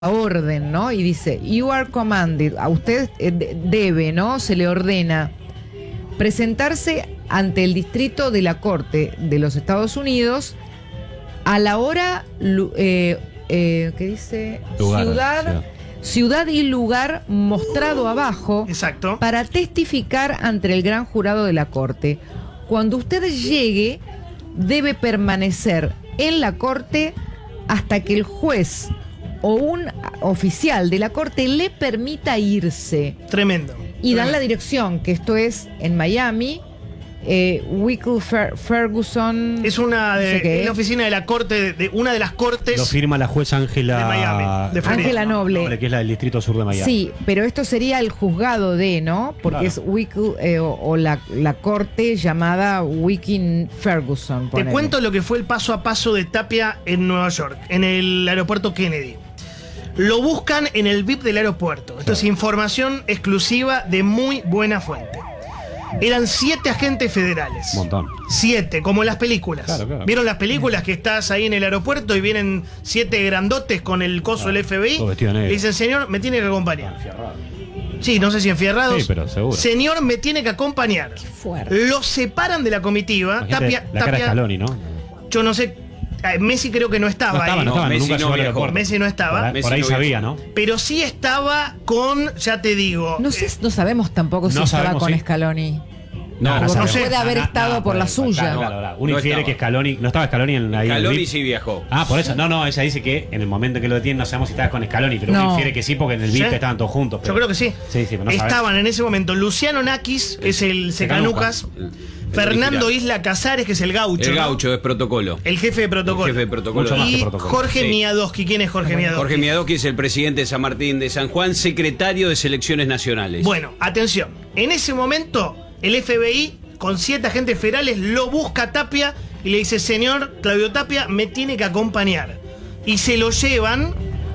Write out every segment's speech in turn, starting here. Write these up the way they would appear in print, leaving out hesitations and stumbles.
orden, ¿no? Y dice, you are commanded, a usted debe, ¿no? Se le ordena presentarse ante el distrito de la Corte de los Estados Unidos a la hora, ¿qué dice? Ciudad y lugar mostrado abajo. Exacto. Para testificar ante el gran jurado de la Corte. Cuando usted llegue, debe permanecer en la Corte hasta que el juez o un oficial de la Corte le permita irse. Tremendo. Y dan la dirección, que esto es en Miami, Wickle Ferguson. Es una es la oficina de la corte, de una de las cortes. Lo firma la jueza Ángela de Miami, de Ángela Noble. Que es la del distrito sur de Miami. Sí, pero esto sería el juzgado de, ¿no? Porque claro. es Wickle o la corte llamada Wickle Ferguson. Te cuento lo que fue el paso a paso de Tapia en Nueva York, en el aeropuerto Kennedy. Lo buscan en el VIP del aeropuerto. Esto es información exclusiva de muy buena fuente. Eran 7 agentes federales. Un montón. 7, como en las películas. Claro. ¿Vieron las películas que estás ahí en el aeropuerto y vienen 7 grandotes con el coso del FBI? Todo vestido de negro. Le dicen, señor, me tiene que acompañar. Sí, no sé si enfierrados. Sí, pero seguro. Señor, me tiene que acompañar. Qué fuerte. Lo separan de la comitiva. La cara de Scaloni, ¿no? Yo no sé. Messi creo que no estaba ahí. No, Messi nunca no llegó al viajó. aeropuerto. Messi no estaba. Por ahí sabía, ¿no? Pero sí estaba con, ya te digo. No sé, no sabemos tampoco si no estaba sabemos, con sí. Scaloni. No sabemos. Puede haber estado por la suya. Claro. Uno No infiere estaba. que Scaloni. ¿No estaba Scaloni en la Scaloni sí viajó. Ah, por eso. No, ella dice que en el momento que lo detienen no sabemos si estaba con Scaloni, pero uno No. infiere que sí porque en el VIP ¿Sí? estaban todos juntos. Yo creo que sí. Sí, pero no Estaban sabemos. en ese momento Luciano Nakis, que es el Secanucas. Fernando original. Isla Casares, que es el gaucho. El ¿no? gaucho es protocolo. El jefe de protocolo. El jefe de protocolo. Mucho más Y que protocolo. Jorge Sí. Miadowski. ¿Quién es Jorge Miadowski? Jorge Miadowski es el presidente de San Martín de San Juan, secretario de Selecciones Nacionales. Bueno, atención. En ese momento, el FBI, con 7 agentes federales, lo busca a Tapia y le dice, señor Claudio Tapia, me tiene que acompañar. Y se lo llevan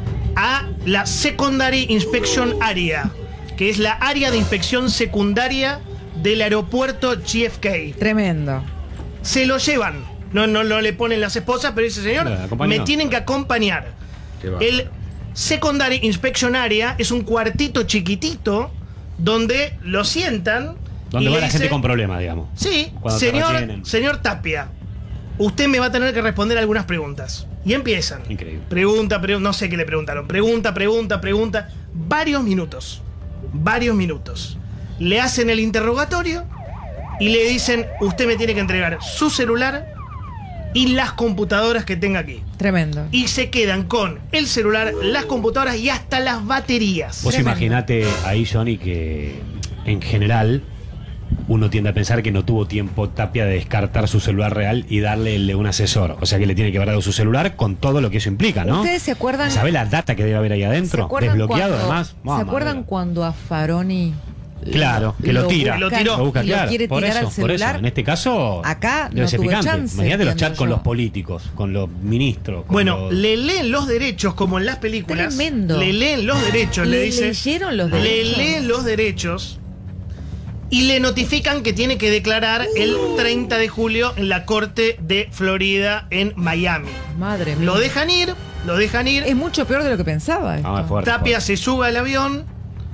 a la Secondary Inspection Area, que es la área de inspección secundaria del aeropuerto JFK. Tremendo. Se lo llevan. No le ponen las esposas, pero dice, señor, me tienen que acompañar. Qué va. El Secondary Inspection Area es un cuartito chiquitito donde lo sientan. Donde y va le la gente dice, con problemas, digamos. Sí, Cuando te retienen. señor Tapia, usted me va a tener que responder algunas preguntas. Y empiezan. Increíble. Pregunta, no sé qué le preguntaron. Pregunta. Varios minutos. Le hacen el interrogatorio y le dicen, usted me tiene que entregar su celular y las computadoras que tenga aquí. Tremendo. Y se quedan con el celular, las computadoras y hasta las baterías. Vos imaginate ahí, Johnny, que en general uno tiende a pensar que no tuvo tiempo Tapia de descartar su celular real y darle el de un asesor. O sea que le tiene que haber dado su celular con todo lo que eso implica, ¿no? ¿Ustedes se acuerdan? ¿Sabe la data que debe haber ahí adentro? Desbloqueado, además. ¿Se acuerdan cuando a Faroni? Claro, que lo tira. Lo tiró. Lo busca, y lo claro. quiere Por tirar eso, al celular. En este caso, Acá debe no ser tuvo picante. chance, Imagínate los entiendo chats con yo. los políticos, con los ministros. Con Bueno, los... le leen los derechos como en las películas. Tremendo. Le leen los derechos, le dicen. leyeron los Le derechos. leen los derechos y le notifican que tiene que declarar el 30 de julio en la corte de Florida en Miami. Madre mía. Lo dejan ir. Es mucho peor de lo que pensaba. Ah, esto. fuerte, Tapia fuerte. se sube al avión.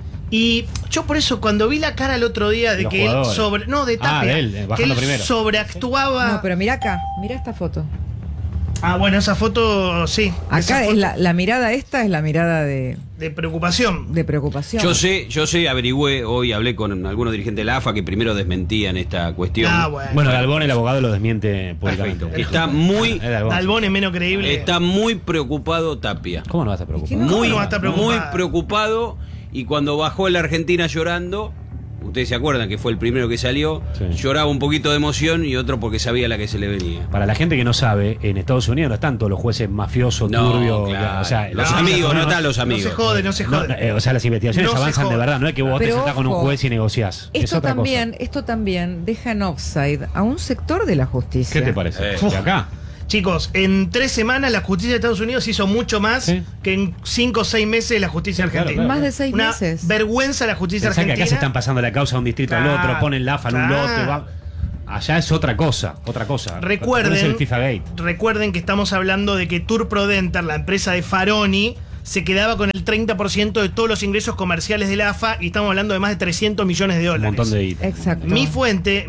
Y yo por eso cuando vi la cara el otro día de Los que él jugadores. de Tapia, Ah, de él, que bajando él primero. sobreactuaba. No, pero mira acá, mira esta foto. Ah, bueno, esa foto sí. Esa Acá foto es la mirada esta es la mirada de preocupación. preocupación. Yo sé, averigüé, hoy hablé con algunos dirigentes de la AFA que primero desmentían esta cuestión. Ah, bueno. Bueno, Dalbón, el abogado, lo desmiente públicamente. Perfecto. Está muy, Dalbón es menos creíble. está muy preocupado Tapia. ¿Cómo no vas a preocupar? No, Muy, no va a estar preocupado. muy preocupado. Y cuando bajó en la Argentina llorando, ustedes se acuerdan que fue el primero que salió, Sí. lloraba un poquito de emoción y otro porque sabía la que se le venía. Para la gente que no sabe, en Estados Unidos no están todos los jueces mafiosos, turbios. claro. O sea, los no, amigos, no no, están los No amigos. se jode, no se jode. o sea, las investigaciones No se avanzan de jode. verdad. No es que vos te Pero sentás con un ojo, juez y negociás. Es Esto otra esto también deja en offside a un sector de la cosa. justicia. ¿Qué te parece? Eh. De acá. Chicos, en 3 semanas la justicia de Estados Unidos hizo mucho más Sí. que en 5 o 6 meses la justicia Sí, claro, argentina. Más de 6 Una meses. vergüenza la justicia Pensá que argentina. acá se están pasando la causa de un distrito al Claro, otro, ponen la AFA en un claro. lote. Allá es otra cosa. Recuerden, Es el FIFA Gate. recuerden que estamos hablando de que Tour Prodenter, la empresa de Faroni, se quedaba con el 30% de todos los ingresos comerciales de la AFA y estamos hablando de más de 300 millones de Un dólares. montón de guita. Exacto. Mi fuente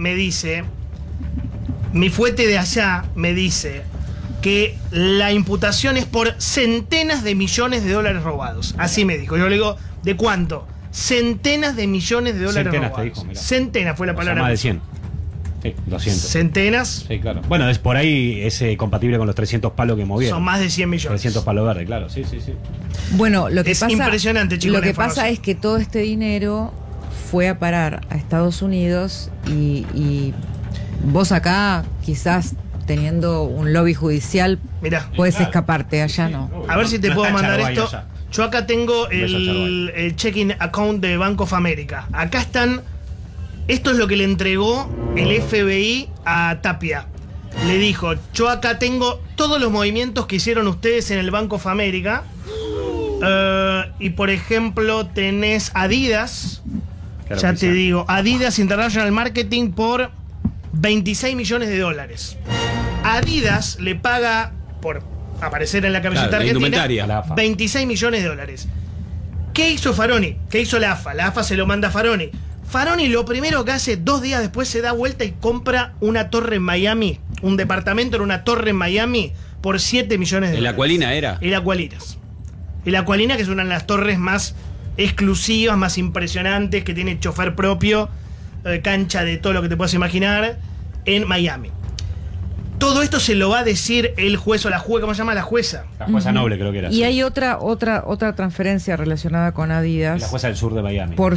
de allá me dice que la imputación es por centenas de millones de dólares robados. Así me dijo. Yo le digo, ¿de cuánto? Centenas de millones de dólares Centenas, te robados. dijo, mirá. Centenas fue la O sea, palabra. más de 100. Sí, 200. Centenas Sí, claro. Bueno, es por ahí es compatible con los 300 palos que movieron. son más de 100 millones. 300 palos verdes, claro. Sí, sí, sí. Bueno, lo que Es pasa, impresionante, chicos, lo la que información. pasa es que todo este dinero fue a parar a Estados Unidos y vos acá quizás teniendo un lobby judicial Mirá, puedes Claro. escaparte, allá no. a ver si te No puedo está mandar Charguay esto. allá. Yo acá tengo beso a el checking account de Bank of America. Acá están. Esto es lo que le entregó el FBI a Tapia. Le dijo, yo acá tengo todos los movimientos que hicieron ustedes en el Bank of America. Y por ejemplo, tenés Adidas. Claro Ya que te sí. digo, Adidas International Marketing por 26 millones de dólares. Adidas le paga por aparecer en la camiseta Claro, la argentina indumentaria. A la AFA. 26 millones de dólares. ¿Qué hizo Faroni? ¿Qué hizo la AFA? La AFA se lo manda a Faroni. Faroni lo primero que hace 2 días después se da vuelta y compra una torre en Miami, un departamento en una torre en Miami por 7 millones de ¿El dólares. Aqualina era? El Aqualinas. El Aqualina, que es una de las torres más exclusivas, más impresionantes, que tiene chofer propio, cancha de todo lo que te puedas imaginar, en Miami. Todo esto se lo va a decir el juez o la jueza, ¿cómo se llama? La jueza. La jueza noble creo que era. Y sí. hay otra transferencia relacionada con La Adidas jueza del sur de Miami. por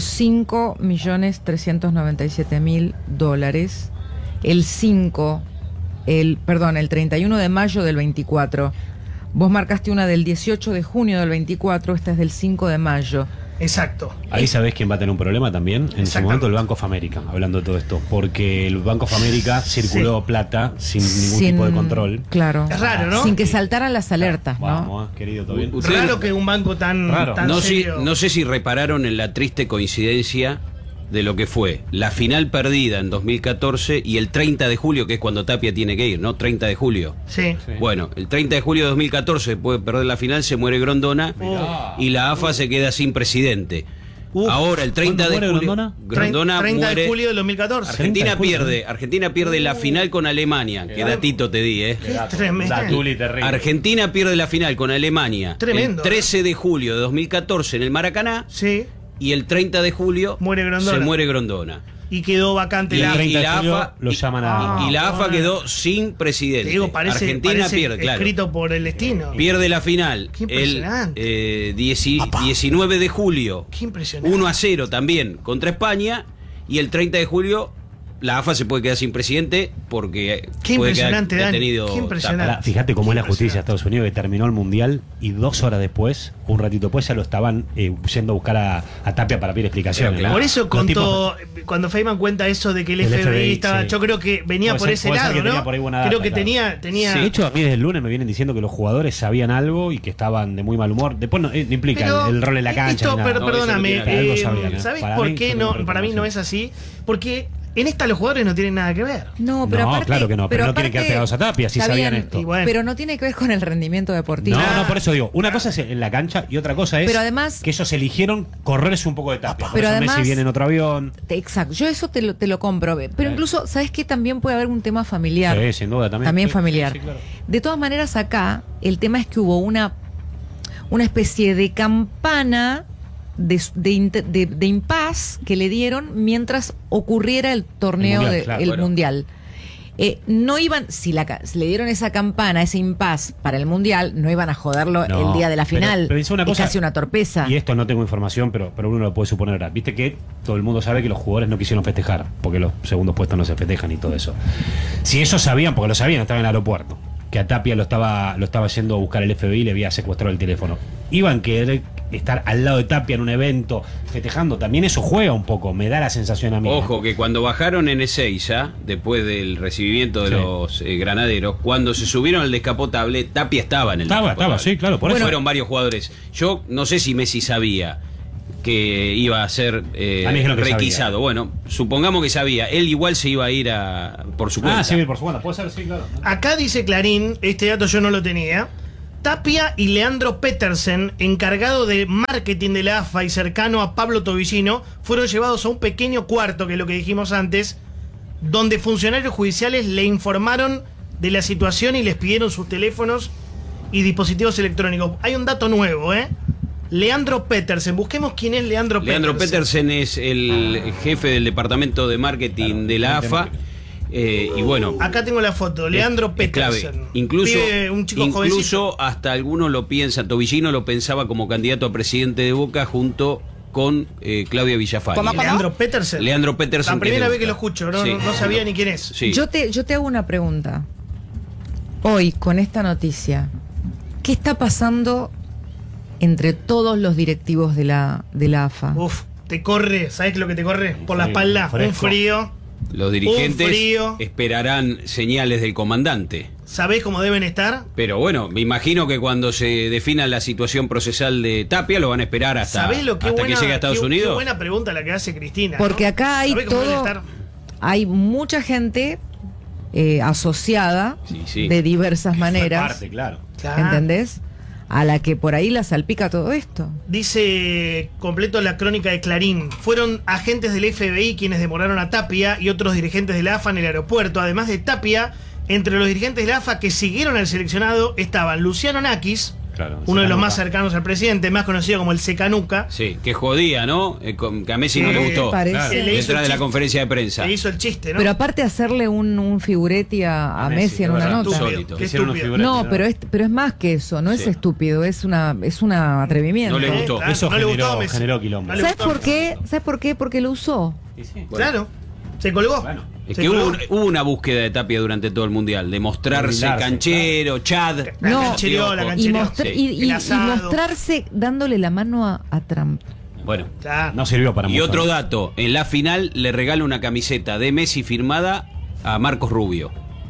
$5.397.000. El 31 de mayo del 24. Vos marcaste una del 18 de junio del 24, esta es del 5 de mayo. Exacto. Ahí sabés quién va a tener un problema también. En ese Exactamente. momento el Bank of America, hablando de todo esto. Porque el Bank of America circuló plata sin ningún tipo de control. Claro. Es raro, ¿no? Sin que saltaran las alertas, ¿no? Vamos, querido, ¿todo bien? Ustedes- Raro que un banco tan, Raro. tan No sé, serio. no sé si repararon en la triste coincidencia de lo que fue la final perdida en 2014 y el 30 de julio, que es cuando Tapia tiene que ir, ¿no? 30 de julio. Sí. Sí. Bueno, el 30 de julio de 2014, después de perder la final, se muere Grondona Mirá. y la AFA se queda sin presidente. Uf. Ahora, el 30 de ¿Cuándo julio. muere Grondona? 30 muere. de julio del 2014. 30 de julio, Argentina pierde la final con Alemania. Que datito te di, ¿eh? Qué tremendo. Datuli terrible. Argentina pierde la final con Alemania. Tremendo, El 13 de julio de 2014 en el Maracaná. Sí. Y el 30 de julio Muere Grondona. se muere Grondona. Y quedó vacante Y el la 30 de la julio AFA lo llaman a... y la AFA bueno. quedó sin presidente. Te digo, parece pierde, claro. escrito por el destino. Pierde la final Qué el impresionante. 19 de julio. Qué impresionante. 1-0 también contra España. Y el 30 de julio la AFA se puede quedar sin presidente porque Qué puede quedar impresionante, Dani. detenido. Qué impresionante. Ahora, fíjate cómo es la Qué justicia de impresionante. Estados Unidos, que terminó el Mundial y 2 horas después, un ratito después, ya lo estaban yendo a buscar a Tapia para pedir explicaciones. Claro. Por eso Los contó, cuando Feynman cuenta eso de que el El FBI, FBI, estaba, sí. yo creo que venía Puede por ser- ese puede ser lado, que tenía ¿no? por ahí buena Creo data, que claro. tenía De hecho, a mí desde el lunes me vienen diciendo que los jugadores sabían algo y que estaban de muy mal humor. Después no implica Pero el rol de la cancha. esto, ni nada. No, eso perdóname, no tiene algo sabían, ¿eh? ¿sabes Para por mí, qué yo no? tengo Para mí no es información. así. Porque en esta los jugadores no tienen nada que ver. No, pero No, aparte, claro que no, pero no tienen que haber aparte, pegados a Tapia, si está sabían bien, esto. Y bueno. Pero no tiene que ver con el rendimiento deportivo. No, por eso digo, una cosa es en la cancha y otra cosa es Pero además- que ellos eligieron correrse un poco de Tapia. Por Pero eso además- Messi viene en otro avión. Exacto, yo eso te lo compro. Pero Sí. incluso, ¿sabes qué? También puede haber un tema familiar. Sí, sin duda también. También Sí, familiar. sí, claro. De todas maneras, acá el tema es que hubo una especie de campana de impas que le dieron mientras ocurriera el torneo, El mundial, claro, el bueno. mundial. No iban, si le dieron esa campana, ese impas para el mundial, no iban a joderlo No, el día de la pero- final. pero pensá una es cosa, casi una torpeza. Y esto no tengo información, pero uno lo puede suponer ahora. Viste que todo el mundo sabe que los jugadores no quisieron festejar, porque los segundos puestos no se festejan y todo eso. Si ellos sabían, porque lo sabían, estaban en el aeropuerto, que a Tapia lo estaba yendo a buscar el FBI y le había secuestrado el teléfono. Iban a querer estar al lado de Tapia en un evento festejando. También eso juega un poco, me da la sensación a mí. Ojo, que cuando bajaron en Ezeiza, después del recibimiento de Sí. los granaderos, cuando se subieron al descapotable, Tapia estaba en el Estaba, descapotable. sí, claro, por eso. Fueron varios jugadores. Yo no sé si Messi sabía que iba a ser A mí dijeron que requisado. sabía. Bueno, supongamos que sabía. Él igual se iba a ir por su cuenta. Ah, sí, por su cuenta, puede ser, sí, claro. Acá dice Clarín, este dato yo no lo tenía. Tapia y Leandro Petersen, encargado de marketing de la AFA y cercano a Pablo Tobillino, fueron llevados a un pequeño cuarto, que es lo que dijimos antes, donde funcionarios judiciales le informaron de la situación y les pidieron sus teléfonos y dispositivos electrónicos. Hay un dato nuevo, Leandro Petersen. Busquemos quién es Leandro Petersen. Leandro Petersen es el jefe del departamento de marketing de la AFA. Y bueno, acá tengo la foto, Leandro Petersen. Clave. Incluso, un chico jovencito. hasta algunos lo piensan, Tobillino lo pensaba como candidato a presidente de Boca junto con Claudia Villafañe. ¿Cómo? Leandro Petersen. Leandro Petersen. La primera es de vez que lo Boca. escucho, no, Sí. no sabía ni quién es. Sí. Yo te hago una pregunta. Hoy, con esta noticia, ¿qué está pasando entre todos los directivos de la AFA? Uf, te corre, ¿sabes lo que te corre? Por la frío, espalda, un fresco. frío. Los dirigentes Un frío. esperarán señales del comandante. ¿Sabés cómo deben estar? Pero bueno, me imagino que cuando se defina la situación procesal de Tapia lo van a esperar hasta, ¿Sabés lo que hasta buena, que llegue a Estados qué Unidos. buena pregunta la que hace Cristina. Porque ¿no? acá hay ¿Sabés cómo deben todo, estar? hay mucha gente asociada Sí, sí. de diversas maneras, Parte, claro. Claro. ¿entendés? A la que por ahí la salpica todo esto. Dice completo la crónica de Clarín. Fueron agentes del FBI quienes demoraron a Tapia y otros dirigentes de la AFA en el aeropuerto. Además de Tapia, entre los dirigentes de la AFA que siguieron al seleccionado estaban Luciano Nakis, Claro, uno de los Secanuca. más cercanos al presidente, más conocido como el Secanuca. Sí, que jodía, ¿no? Que a Messi no le gustó. Parece. Claro. Le hizo Detrás el de la chiste. conferencia de prensa. Le hizo el chiste, ¿no? Pero aparte hacerle un figuretti a Messi en es una verdad. nota. Insólito. Qué Hicieron unos estúpido. figuretes, No, pero es más que eso, no es Sí. estúpido, es un atrevimiento. No le gustó. Eso no le gustó a generó, Messi. generó quilombo. No le ¿Sabes gustó a por qué? ¿Sabes por qué? Porque lo usó. Claro, se colgó. Bueno. Es Se que colgó. hubo una búsqueda de Tapia durante todo el mundial, de mostrarse Brindarse, canchero, Chad. La No. canchereó, la Y, canchereó. mostrar- Sí. y El asado. mostrarse dándole la mano a Trump. Bueno. Claro. No sirvió para Y mucho. otro dato, en la final le regala una camiseta de Messi firmada a Marcos Rubio.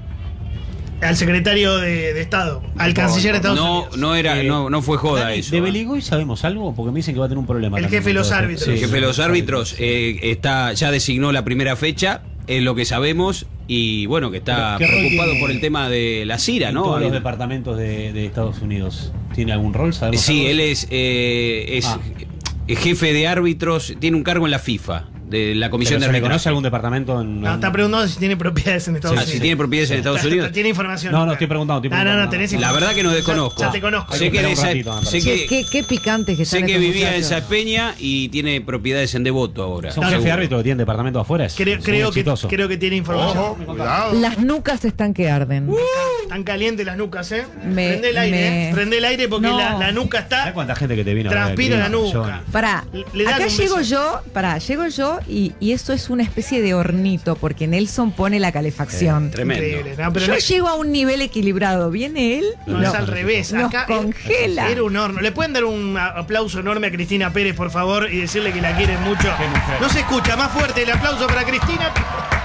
Al secretario de Estado, al canciller de Estados No, Unidos. no fue joda Dani, eso. ¿De ¿eh? Beligoy sabemos algo? Porque me dicen que va a tener un problema. El también jefe de con los todo esto. árbitros. El jefe de los árbitros ya designó la primera fecha, es lo que sabemos, y bueno, que está Pero, ¿qué rol preocupado tiene por el tema de la CIRA, En ¿no? todos los departamentos de Estados Unidos. ¿Tiene algún rol? ¿Sabemos Sí, algo? él es jefe de árbitros, tiene un cargo en la FIFA, de la Comisión ¿Pero de se le Arbitraje. conoce algún departamento en.? No, está preguntando si tiene propiedades en Estados Ah, Unidos. si tiene propiedades en Estados Unidos. Tiene información. No, estoy preguntando. No, tenés La verdad que no desconozco. Ya te conozco. Sé que, Hay que de esperar esa- un ratito, me sé parece. que, Qué picantes que sé están que estos vivía en muchachos. Sapeña y tiene propiedades en Devoto ahora. ¿Es un jefe de árbitro que tiene departamento afuera? Creo que tiene información. Ojo, cuidado. Las nucas están que arden. Están calientes las nucas, ¿eh? Me- Prende el aire, me- ¿eh? Prende el aire porque No. la nuca ¿Sabes está. cuánta gente que te vino a ver al Transpira la clima, nuca. Johnny? Pará, Le dan acá un llego beso. yo y eso es una especie de hornito porque Nelson pone la calefacción. Tremendo. Increíble, ¿no? Pero Yo no, llego a un nivel equilibrado, viene él y no, no. es al revés. nos Acá congela. Era un horno. ¿Le pueden dar un aplauso enorme a Cristina Pérez, por favor? Y decirle que la quieren mucho. Qué mujer. No se escucha. Más fuerte el aplauso para Cristina.